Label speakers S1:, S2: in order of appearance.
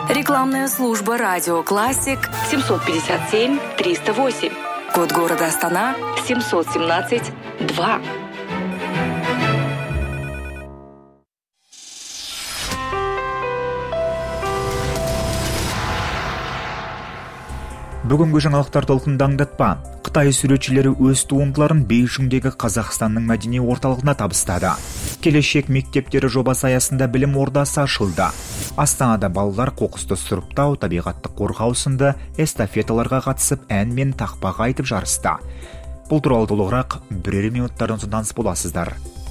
S1: Рекламная служба «Радио Классик» 757-308. Код города Астана 717-2.
S2: Бүгінгі жаңалықтар толқынды аңдатпа. Қытай суретшілері өз туындыларын Бейжіңдегі Қазақстанның мәдени орталығына табыстады. Келешек мектептері жобасы аясында білім ордасы ашылды. Астанада балалар қоқысты сұрыптау, табиғатты қорғау сынды эстафеталарға қатысып, ән мен тақпақ айтып жарысты. Бұл туралы толығырақ бірер минуттардан соң таныс боласыздар.